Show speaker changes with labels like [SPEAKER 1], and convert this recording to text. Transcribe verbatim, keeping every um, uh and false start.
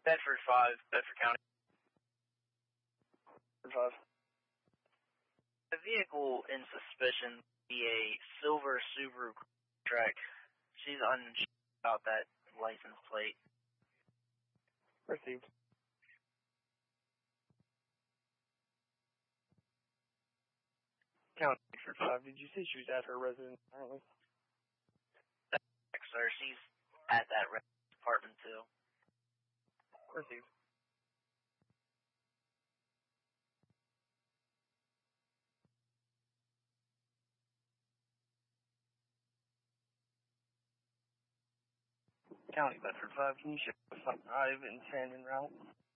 [SPEAKER 1] Bedford five, Bedford County.
[SPEAKER 2] Bedford five.
[SPEAKER 1] The vehicle in suspicion be a silver Subaru Craftsman. She's unsure about that license plate.
[SPEAKER 2] Received. County Bedford five. Did you say she was at her residence currently?
[SPEAKER 1] Sir, she's at that apartment too.
[SPEAKER 2] Received. County Bedford five, can you show us on five and ten en route?